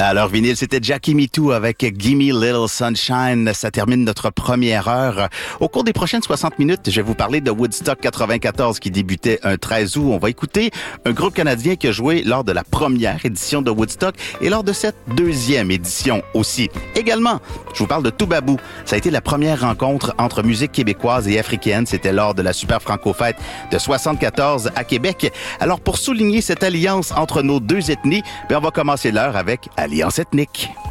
Alors, vinyle, c'était Jackie Me Too avec Gimme Little Sunshine. Ça termine notre première heure. Au cours des prochaines 60 minutes, je vais vous parler de Woodstock 94 qui débutait un 13 août. On va écouter un groupe canadien qui a joué lors de la première édition de Woodstock et lors de cette deuxième édition aussi. Également, je vous parle de Toubabou. Ça a été la première rencontre entre musique québécoise et africaine. C'était lors de la Super Franco-Fête de 74 à Québec. Alors, pour souligner cette alliance entre nos deux ethnies, on va commencer l'heure avec Alliance ethnique.